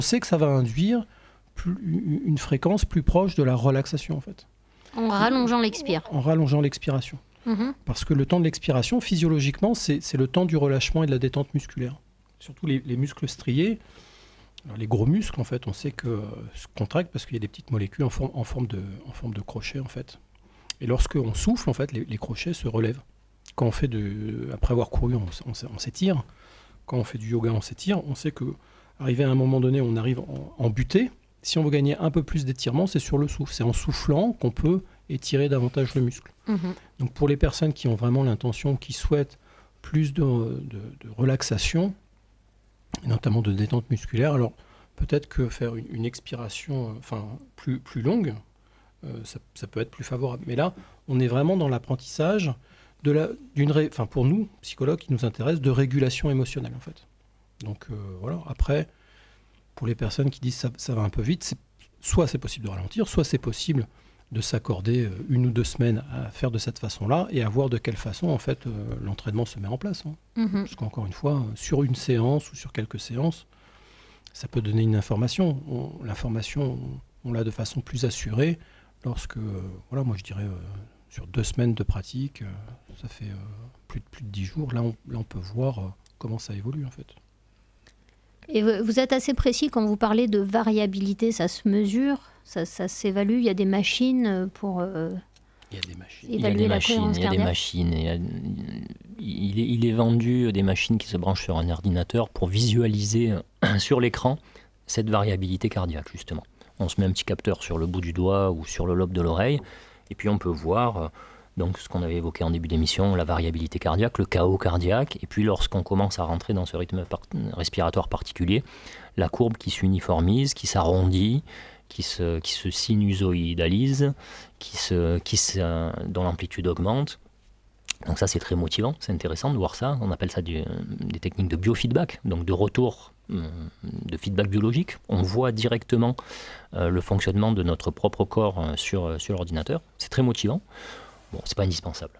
On sait que ça va induire une fréquence plus proche de la relaxation, en fait. En rallongeant l'expire. En rallongeant l'expiration. Parce que le temps de l'expiration, physiologiquement, c'est le temps du relâchement et de la détente musculaire. Surtout les muscles striés. Alors, les gros muscles, en fait, on sait que se contractent parce qu'il y a des petites molécules en forme de crochet, en fait. Et lorsqu'on souffle, en fait, les crochets se relèvent. Quand on fait après avoir couru, on s'étire. Quand on fait du yoga, on s'étire. On sait qu'arrivé à un moment donné, on arrive en butée. Si on veut gagner un peu plus d'étirement, c'est sur le souffle. C'est en soufflant qu'on peut étirer davantage le muscle. Donc pour les personnes qui ont vraiment l'intention, qui souhaitent plus de relaxation, et notamment de détente musculaire, alors peut-être que faire une expiration plus longue, ça peut être plus favorable. Mais là, on est vraiment dans l'apprentissage pour nous, psychologues, qui nous intéresse, de régulation émotionnelle, en fait. Donc voilà, après, pour les personnes qui disent ça va un peu vite, soit c'est possible de ralentir, soit c'est possible de s'accorder 1 ou 2 semaines à faire de cette façon-là et à voir de quelle façon, en fait, l'entraînement se met en place. Parce qu'encore une fois, sur une séance ou sur quelques séances, ça peut donner une information. L'information, on l'a de façon plus assurée lorsque, moi je dirais, sur 2 semaines de pratique, ça fait plus de 10 jours, là on peut voir comment ça évolue, en fait. Et vous êtes assez précis quand vous parlez de variabilité, ça se mesure, ça s'évalue, il y a des machines pour évaluer la cohérence cardiaque. Il y a des machines. Il est vendu des machines qui se branchent sur un ordinateur pour visualiser sur l'écran cette variabilité cardiaque, justement. On se met un petit capteur sur le bout du doigt ou sur le lobe de l'oreille, et puis on peut voir donc ce qu'on avait évoqué en début d'émission, la variabilité cardiaque, le chaos cardiaque, et puis lorsqu'on commence à rentrer dans ce rythme respiratoire particulier, la courbe qui s'uniformise, qui s'arrondit, qui se sinusoïdalise, dont l'amplitude augmente. Donc ça, c'est très motivant, c'est intéressant de voir ça. On appelle ça des techniques de biofeedback, donc de retour, de feedback biologique. On voit directement le fonctionnement de notre propre corps sur l'ordinateur. C'est très motivant. Bon, c'est pas indispensable.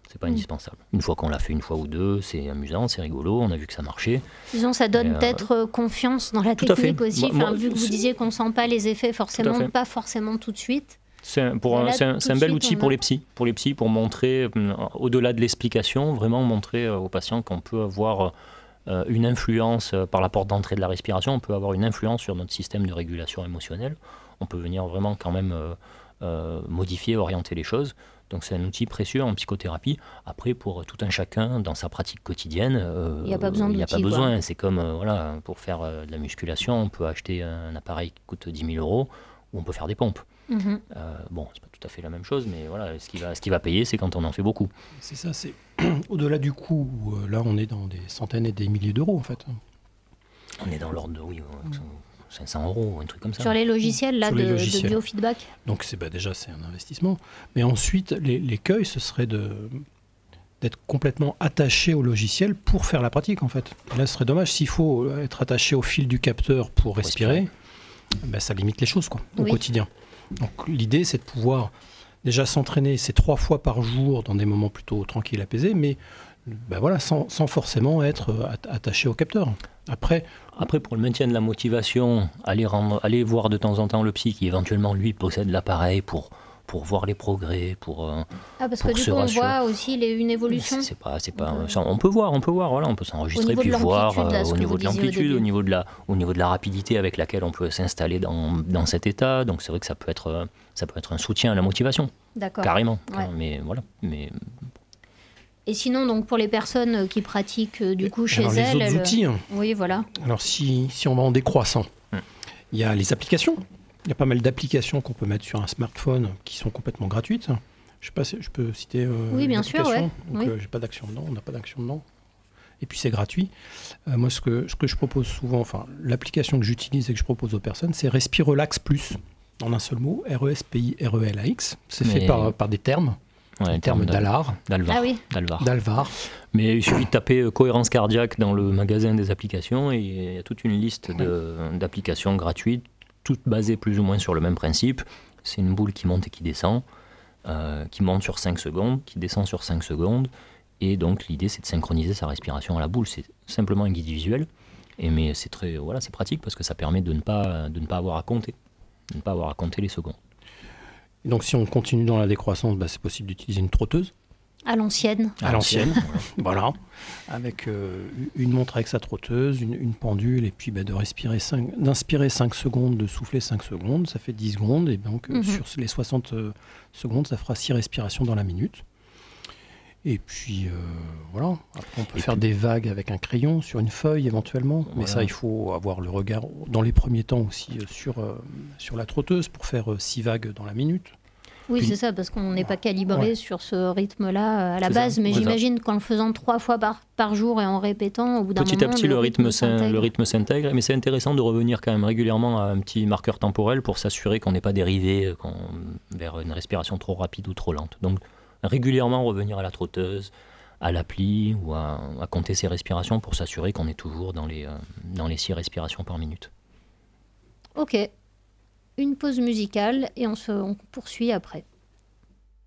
Une fois qu'on l'a fait 1 fois ou 2, c'est amusant, c'est rigolo, on a vu que ça marchait. Disons, ça donne peut-être confiance dans la technique aussi, vu que vous disiez qu'on ne sent pas les effets forcément, pas forcément tout de suite. C'est un bel outil pour les psys, pour montrer, au-delà de l'explication, vraiment montrer aux patients qu'on peut avoir une influence par la porte d'entrée de la respiration, on peut avoir une influence sur notre système de régulation émotionnelle, on peut venir vraiment quand même modifier, orienter les choses. Donc c'est un outil précieux en psychothérapie. Après, pour tout un chacun, dans sa pratique quotidienne, il n'y a pas besoin. C'est comme pour faire de la musculation, on peut acheter un appareil qui coûte 10 000 € ou on peut faire des pompes. Bon, c'est pas tout à fait la même chose, mais voilà, ce qui va payer, c'est quand on en fait beaucoup. C'est ça, c'est au-delà du coût, là on est dans des centaines et des milliers d'euros, en fait. On est dans l'ordre de 500 €, un truc comme ça. Sur les logiciels de biofeedback. Donc déjà c'est un investissement. Mais ensuite, l'écueil, ce serait d'être complètement attaché au logiciel pour faire la pratique, en fait. Et là, ce serait dommage. S'il faut être attaché au fil du capteur pour respirer, ça limite les choses, au quotidien. Donc l'idée, c'est de pouvoir déjà s'entraîner ces 3 fois par jour dans des moments plutôt tranquilles, apaisés, mais sans forcément être attaché au capteur. Après, pour le maintien de la motivation, aller voir de temps en temps le psy qui éventuellement lui possède l'appareil pour voir les progrès, parce que du coup on voit aussi une évolution. C'est pas on peut voir, voilà, on peut s'enregistrer puis voir au niveau de l'amplitude, au niveau de la rapidité avec laquelle on peut s'installer dans cet état. Donc c'est vrai que ça peut être un soutien à la motivation. D'accord. Carrément. Ouais. Mais voilà. Et sinon, donc, pour les personnes qui pratiquent du coup chez elles... Les autres outils. Oui, voilà. Alors, si on va en décroissant, il y a les applications. Il y a pas mal d'applications qu'on peut mettre sur un smartphone qui sont complètement gratuites. Je sais pas si je peux citer oui, bien sûr, ouais. Donc, j'ai pas d'action dedans, on n'a pas d'action dedans. Et puis, c'est gratuit. Moi, ce que je propose souvent, l'application que j'utilise et que je propose aux personnes, c'est Respirelax Plus, en un seul mot, RESPIRELAX. C'est fait par des termes. Ouais, en termes d'Alvar. Ah oui. D'Alvar. Mais il suffit de taper cohérence cardiaque dans le magasin des applications et il y a toute une liste d'applications gratuites, toutes basées plus ou moins sur le même principe. C'est une boule qui monte et qui descend, qui monte sur 5 secondes, qui descend sur 5 secondes. Et donc l'idée, c'est de synchroniser sa respiration à la boule. C'est simplement un guide visuel. Mais c'est c'est pratique parce que ça permet de ne pas avoir à compter, les secondes. Et donc si on continue dans la décroissance, c'est possible d'utiliser une trotteuse. À l'ancienne. Voilà. Avec une montre avec sa trotteuse, une pendule, et puis d'inspirer 5 secondes, de souffler 5 secondes, ça fait 10 secondes, et donc sur les 60 secondes, ça fera 6 respirations dans la minute. Et puis voilà, après on peut faire des vagues avec un crayon sur une feuille éventuellement, mais ça il faut avoir le regard dans les premiers temps aussi sur la trotteuse pour faire 6 vagues dans la minute. Oui, c'est ça, parce qu'on n'est pas calibré sur ce rythme-là à la base, mais j'imagine qu'en le faisant 3 fois par jour et en répétant, au bout d'un moment... Petit à petit, le rythme s'intègre, mais c'est intéressant de revenir quand même régulièrement à un petit marqueur temporel pour s'assurer qu'on n'est pas dérivé vers une respiration trop rapide ou trop lente. Donc régulièrement revenir à la trotteuse, à l'appli ou à compter ses respirations pour s'assurer qu'on est toujours dans les 6 respirations par minute. Ok. Une pause musicale et on poursuit après.